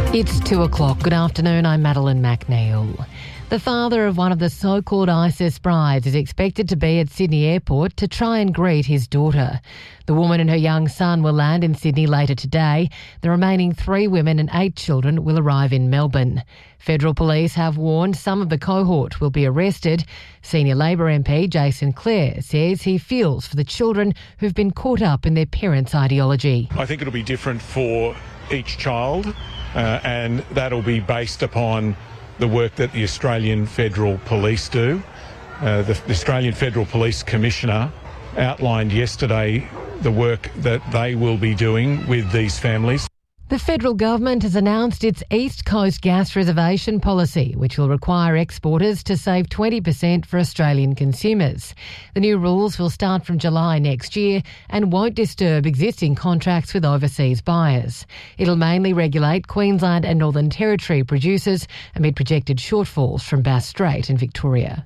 It's 2 o'clock. Good afternoon, I'm Madeline McNeil. The father of one of the so-called ISIS brides is expected to be at Sydney Airport to try and greet his daughter. The woman and her young son will land in Sydney later today. The remaining 3 women and 8 children will arrive in Melbourne. Federal police have warned some of the cohort will be arrested. Senior Labor MP Jason Clare says he feels for the children who've been caught up in their parents' ideology. I think it'll be different for each child, and that'll be based upon the work that the Australian Federal Police do. The Australian Federal Police Commissioner outlined yesterday the work that they will be doing with these families. The federal government has announced its East Coast gas reservation policy, which will require exporters to save 20% for Australian consumers. The new rules will start from July next year and won't disturb existing contracts with overseas buyers. It'll mainly regulate Queensland and Northern Territory producers amid projected shortfalls from Bass Strait in Victoria.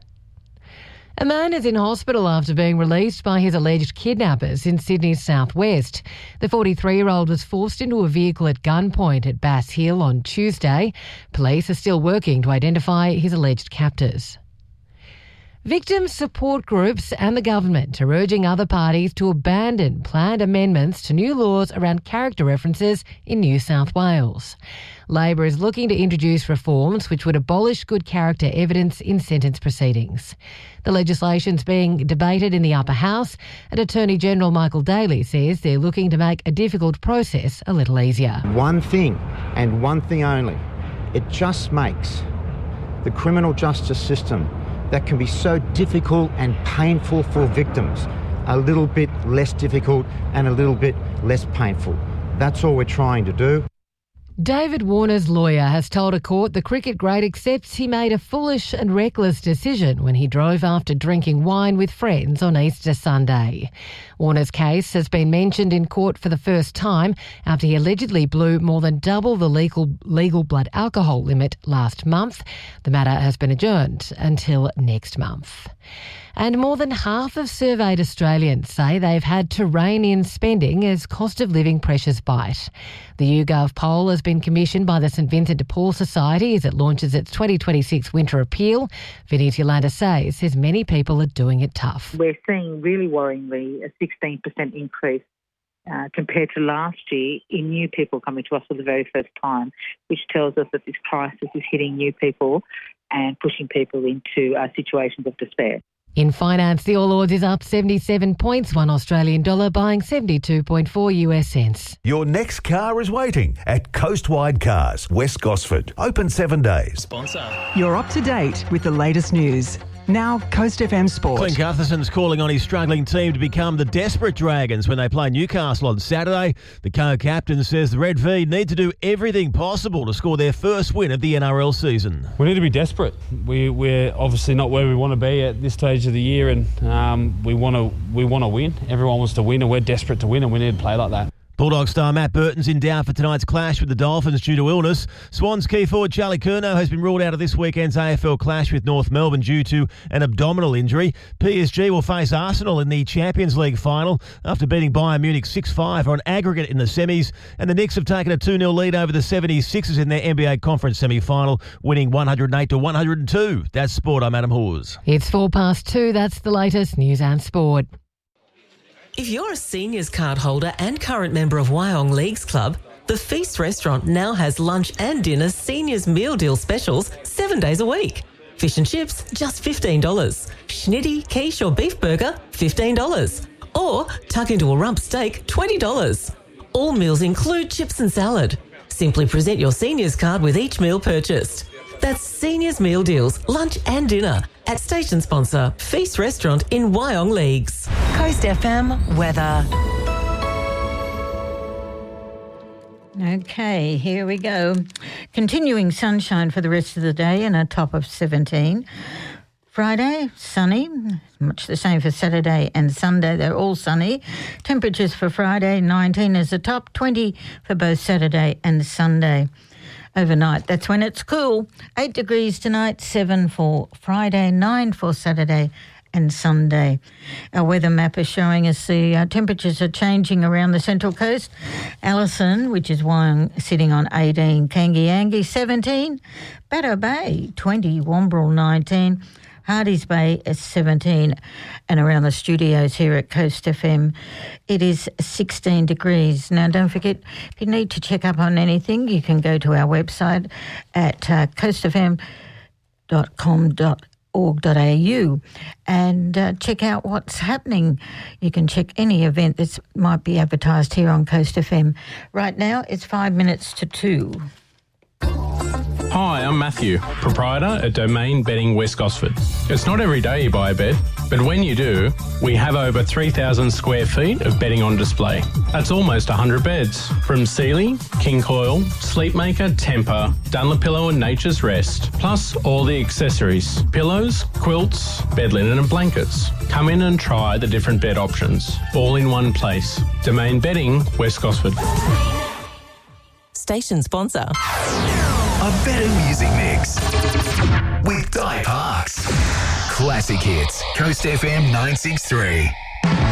A man is in hospital after being released by his alleged kidnappers in Sydney's southwest. The 43-year-old was forced into a vehicle at gunpoint at Bass Hill on Tuesday. Police are still working to identify his alleged captors. Victim support groups and the government are urging other parties to abandon planned amendments to new laws around character references in New South Wales. Labor is looking to introduce reforms which would abolish good character evidence in sentence proceedings. The legislation's being debated in the upper house, and Attorney-General Michael Daly says they're looking to make a difficult process a little easier. One thing, and one thing only, it just makes the criminal justice system that can be so difficult and painful for victims a little bit less difficult and a little bit less painful. That's all we're trying to do. David Warner's lawyer has told a court the cricket great accepts he made a foolish and reckless decision when he drove after drinking wine with friends on Easter Sunday. Warner's case has been mentioned in court for the first time after he allegedly blew more than double the legal blood alcohol limit last month. The matter has been adjourned until next month. And more than half of surveyed Australians say they've had to rein in spending as cost of living pressures bite. The YouGov poll has been commissioned by the St Vincent de Paul Society as it launches its 2026 winter appeal. Vinnie Tiolanda says many people are doing it tough. We're seeing really worryingly a 16% increase compared to last year in new people coming to us for the very first time, which tells us that this crisis is hitting new people and pushing people into situations of despair. In finance, the All Ords is up 77 points, $1 Australian dollar buying 72.4 US cents. Your next car is waiting at Coastwide Cars, West Gosford. Open 7 days. Sponsor. You're up to date with the latest news. Now, Coast FM Sport. Clint Gutherson's calling on his struggling team to become the desperate Dragons when they play Newcastle on Saturday. The co-captain says the Red V need to do everything possible to score their first win of the NRL season. We need to be desperate. We're obviously not where we want to be at this stage of the year, and we want to win. Everyone wants to win, and we're desperate to win, and we need to play like that. Bulldog star Matt Burton's in doubt for tonight's clash with the Dolphins due to illness. Swans key forward Charlie Curnow has been ruled out of this weekend's AFL clash with North Melbourne due to an abdominal injury. PSG will face Arsenal in the Champions League final after beating Bayern Munich 6-5 on aggregate in the semis. And the Knicks have taken a 2-0 lead over the 76ers in their NBA conference semi-final, winning 108-102. That's sport. I'm Adam Hawes. It's 2:04. That's the latest news and sport. If you're a seniors card holder and current member of Wyong Leagues Club, the Feast restaurant now has lunch and dinner seniors meal deal specials 7 days a week. Fish and chips, just $15. Schnitty, quiche or beef burger, $15. Or tuck into a rump steak, $20. All meals include chips and salad. Simply present your seniors card with each meal purchased. That's seniors meal deals, lunch and dinner at station sponsor Feast Restaurant in Wyong Leagues. Coast FM weather. Okay, here we go. Continuing sunshine for the rest of the day and a top of 17. Friday, sunny, much the same for Saturday and Sunday. They're all sunny. Temperatures for Friday, 19 as a top, 20 for both Saturday and Sunday. Overnight, that's when it's cool. 8 degrees tonight, 7 for Friday, 9 for Saturday and Sunday. Our weather map is showing us the temperatures are changing around the Central Coast. Allison, which is Wyong, sitting on 18, Kangiangi 17, Bateau Bay 20, Wombrel 19, Hardy's Bay is 17, and around the studios here at Coast FM, it is 16 degrees. Now, don't forget, if you need to check up on anything, you can go to our website at coastfm.com.au and check out what's happening. You can check any event that might be advertised here on Coast FM. Right now, it's 5 minutes to 2. Hi, I'm Matthew, proprietor at Domain Bedding West Gosford. It's not every day you buy a bed, but when you do, we have over 3,000 square feet of bedding on display. That's almost 100 beds, from Sealy, King Coil, Sleepmaker, Tempur, Dunlopillow and Nature's Rest, plus all the accessories, pillows, quilts, bed linen and blankets. Come in and try the different bed options, all in one place. Domain Bedding West Gosford. Station sponsor. A better music mix with Di Parks. Classic hits. Coast FM 963.